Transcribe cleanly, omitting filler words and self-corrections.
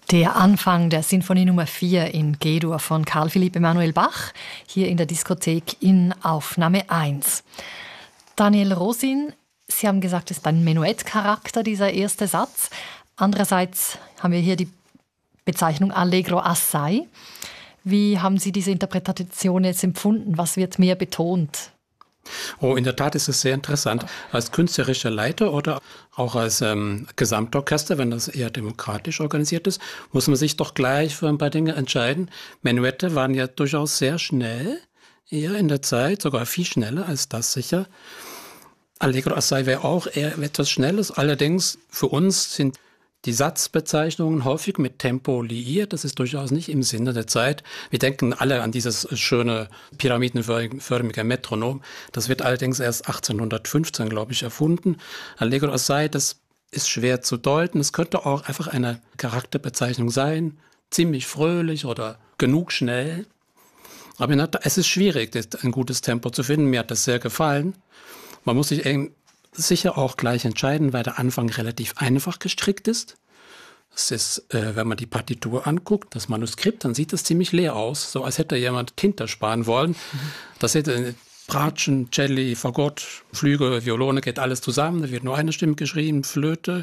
Der Anfang der Sinfonie Nummer 4 in G-Dur von Carl Philipp Emanuel Bach, hier in der Diskothek in Aufnahme 1. Daniel Rosin, Sie haben gesagt, es ist ein Menuettcharakter, dieser erste Satz. Andererseits haben wir hier die Bezeichnung Allegro assai. Wie haben Sie diese Interpretation jetzt empfunden? Was wird mehr betont? Oh, in der Tat ist es sehr interessant. Als künstlerischer Leiter oder auch als Gesamtorchester, wenn das eher demokratisch organisiert ist, muss man sich doch gleich für ein paar Dinge entscheiden. Menuette waren ja durchaus sehr schnell, eher in der Zeit, sogar viel schneller als das sicher. Allegro assai wäre auch eher etwas Schnelles. Allerdings für uns sind die Satzbezeichnungen häufig mit Tempo liiert. Das ist durchaus nicht im Sinne der Zeit. Wir denken alle an dieses schöne pyramidenförmige Metronom. Das wird allerdings erst 1815, glaube ich, erfunden. Allegro assai, das ist schwer zu deuten. Es könnte auch einfach eine Charakterbezeichnung sein. Ziemlich fröhlich oder genug schnell. Aber es ist schwierig, ein gutes Tempo zu finden. Mir hat das sehr gefallen. Man muss sich eben sicher auch gleich entscheiden, weil der Anfang relativ einfach gestrickt ist. Es ist, wenn man die Partitur anguckt, das Manuskript, dann sieht das ziemlich leer aus, so als hätte jemand Tinte sparen wollen. Das hätte Bratschen, Celli, Fagott, Flügel, Violone, geht alles zusammen. Da wird nur eine Stimme geschrieben, Flöte.